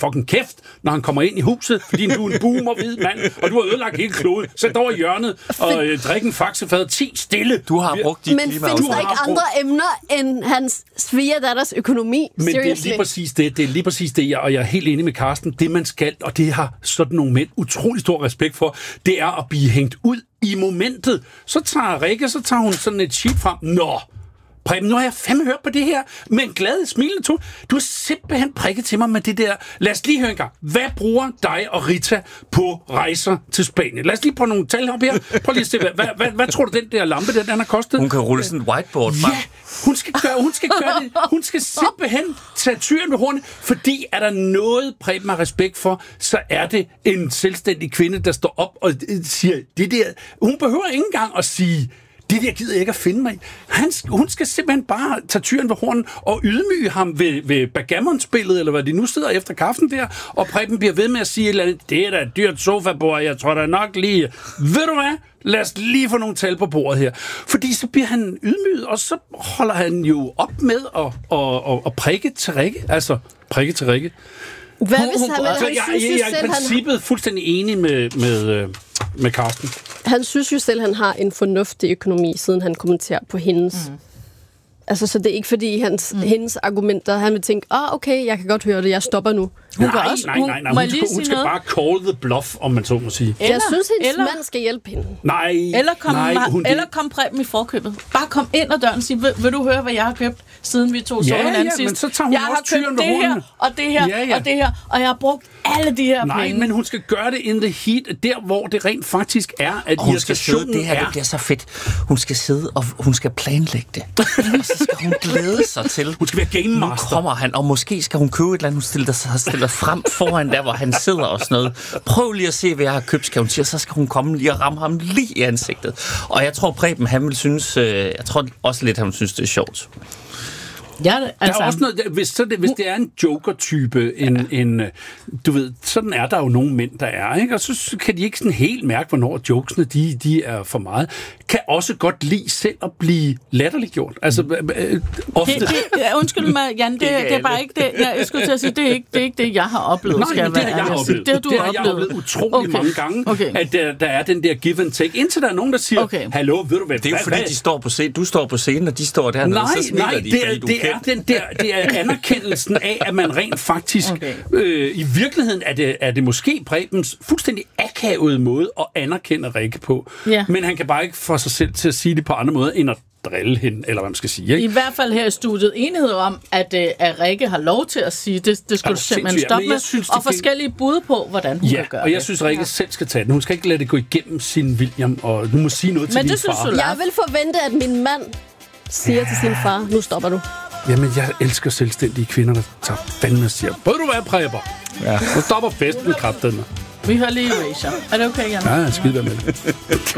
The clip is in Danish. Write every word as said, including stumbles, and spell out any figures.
fucking kæft, når han kommer ind i huset, fordi du er en boomer hvid mand, og du har ødelagt hele kloden. Sæt dig over i hjørnet og øh, drik en faxefad. Ti stille. Du har brugt dit Men findes der ikke andre emner end hans svigerdatters økonomi? Men Seriously. det er lige præcis det. Det er lige præcis det, jeg, og jeg er helt enig med Karsten. Det, man skal, og det har sådan nogle mænd utrolig stor respekt for, det er at blive hængt ud i momentet. Så tager Rikke, så tager hun sådan et sheet frem. Nå, Preben, nu har jeg fandme hørt på det her med en glad, smilende tone. Du har simpelthen prikket til mig med det der. Lad os lige høre en gang. Hvad bruger dig og Rita på rejser til Spanien? Lad os lige prøve nogle tal op her. Prøv lige at se, hvad, hvad, hvad, hvad tror du, den der lampe, der, den har kostet? Hun kan rulle sådan et whiteboard frem. Ja, hun skal gøre, hun skal gøre det. Hun skal simpelthen tage tyren ved hornet, fordi er der noget, Preben har respekt for, så er det en selvstændig kvinde, der står op og siger, det der. Hun behøver ikke engang at sige, det der gider jeg ikke at finde mig i. Han, hun skal simpelthen bare tage tyren ved hornen og ydmyge ham ved, ved backgammon-spillet, eller hvad de nu sidder efter kaffen der, og Preben bliver ved med at sige, eller, det er da et dyrt sofabord, jeg tror da nok lige, ved du hvad? Lad os lige få nogle tal på bordet her. Fordi så bliver han ydmyget, og så holder han jo op med at, at, at, at prikke til Rikke. Altså, prikke til Rikke. Hvad hvis han, han, altså, han jeg, synes jeg, jo jeg er i selv, princippet han, fuldstændig enig med, med, med Karsten. han synes jo selv, han har en fornuftig økonomi, siden han kommenterer på hendes. Mm. Altså, så det er ikke fordi hans, mm. hendes argumenter, han vil tænke, ah, okay, jeg kan godt høre det, jeg stopper nu. Hun nej, også, nej, nej, nej, hun, hun, skal, hun skal bare call the bluff, om man så må sige. Eller, jeg synes, hendes eller, mand skal hjælpe hende. Nej, eller kom, nej, hun, eller kom Preben i forkøbet. Bare kom ind ad døren og sige, vil, vil du høre, hvad jeg har købt, siden vi to ja, så hinanden ja, sidst? Men så tager hun jeg har købt det her, og det her, ja, ja. og det her, og jeg har brugt alle de her nej, penge. Nej, men hun skal gøre det in the heat, der hvor det rent faktisk er, at og hun skal sidde, det her, er. det bliver så fedt. Hun skal sidde, og hun skal planlægge det. Og så skal hun glæde sig til. Hun skal være game master. Nu kommer han, og måske skal hun købe et eller andet, hun stiller sig stiller frem foran der, hvor han sidder og sådan noget. Prøv lige at se, hvad jeg har købt, skal hun sige, og så skal hun komme lige og ramme ham lige i ansigtet. Og jeg tror, Preben, han vil synes, øh, jeg tror også lidt, han vil synes, det er sjovt. Ja, altså, der er også noget, hvis, så det, hvis det er en joker-type, en, ja. en, du ved, sådan er der jo nogle mænd, der er, ikke? Og så kan de ikke sådan helt mærke, hvornår jokesene, de, de er for meget. Kan også godt lide selv at blive latterliggjort. Altså, øh, ofte. Det, det, ja, undskyld mig, Jan, det, det, det er bare ikke det, jeg, jeg skulle til at sige, det er ikke det, er ikke det jeg har oplevet. Nej, skal det har jeg, jeg oplevet. Det har du det har oplevet. jeg oplevet utrolig okay. mange gange, okay. at der, der er den der give and take. Indtil der er nogen, der siger, okay. hallo, ved du hvad? Det er jo fordi, de står på scenen, du står på scenen, og de står dernede, nej, så smiler nej, de, det er, fordi du det er den der, det er anerkendelsen af, at man rent faktisk, okay. øh, i virkeligheden er det, er det måske Prebens fuldstændig akavede måde at anerkende Rikke på. Ja. Men han kan bare ikke få sig selv til at sige det på andre måder, end at drille hende, eller hvad man skal sige. Ikke? I hvert fald her i studiet enighed om, at, at Rikke har lov til at sige, det, det skulle du simpelthen stoppe med, synes, og forskellige bud på, hvordan hun ja, kan gøre og jeg det. synes, Rikke ja. selv skal tage den. Hun skal ikke lade det gå igennem sin William, og nu må sige noget til Men din far. Men jeg vil forvente, at min mand siger ja. til sin far, nu stopper du. Jamen, jeg elsker selvstændige kvinder, der tager fandme og siger, ved du hvad, Preben? Ja. Nu stopper festen, kraften. Vi hører lige Erasure. Er det okay, Jan? Ja, skide være med det.